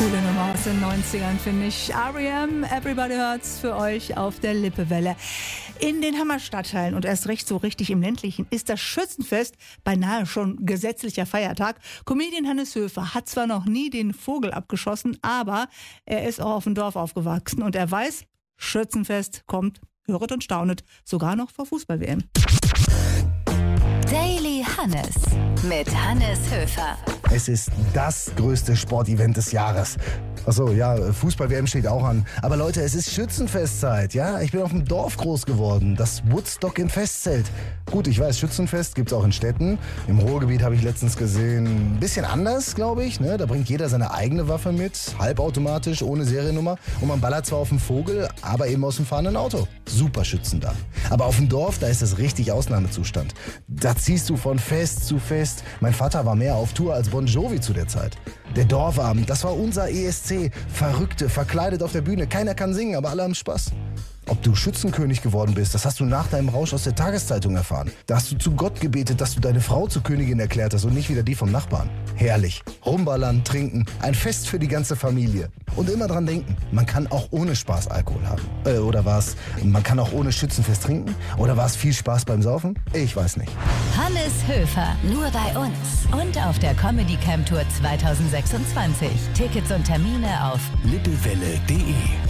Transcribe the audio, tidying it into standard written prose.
Coole Nummer aus den 90ern, finde ich. R.E.M., Everybody Hurts für euch auf der Lippewelle. In den Hammerstadtteilen und erst recht so richtig im ländlichen ist das Schützenfest beinahe schon gesetzlicher Feiertag. Comedian Hannes Höfer hat zwar noch nie den Vogel abgeschossen, aber er ist auch auf dem Dorf aufgewachsen und er weiß, Schützenfest kommt, höret und staunet, sogar noch vor Fußball-WM. Daily Hannes mit Hannes Höfer. Es ist das größte Sportevent des Jahres. Achso, ja, Fußball-WM steht auch an. Aber Leute, es ist Schützenfestzeit, ja? Ich bin auf dem Dorf groß geworden. Das Woodstock im Festzelt. Gut, ich weiß, Schützenfest gibt's auch in Städten. Im Ruhrgebiet habe ich letztens gesehen, ein bisschen anders, glaube ich. Ne? Da bringt jeder seine eigene Waffe mit, halbautomatisch, ohne Seriennummer. Und man ballert zwar auf den Vogel, aber eben aus dem fahrenden Auto. Super Schützen da. Aber auf dem Dorf, da ist es richtig Ausnahmezustand. Da ziehst du von Fest zu Fest. Mein Vater war mehr auf Tour als Bon Jovi zu der Zeit. Der Dorfabend, das war unser ESC. Verrückte, verkleidet auf der Bühne. Keiner kann singen, aber alle haben Spaß. Ob du Schützenkönig geworden bist, das hast du nach deinem Rausch aus der Tageszeitung erfahren. Da hast du zu Gott gebetet, dass du deine Frau zur Königin erklärt hast und nicht wieder die vom Nachbarn. Herrlich. Rumballern, trinken, ein Fest für die ganze Familie. Und immer dran denken, man kann auch ohne Spaß Alkohol haben. Oder war es, man kann auch ohne Schützenfest trinken? Oder war es viel Spaß beim Saufen? Ich weiß nicht. Hannes Höfer, nur bei uns und auf der Comedy Camp Tour 2026. Tickets und Termine auf lippewelle.de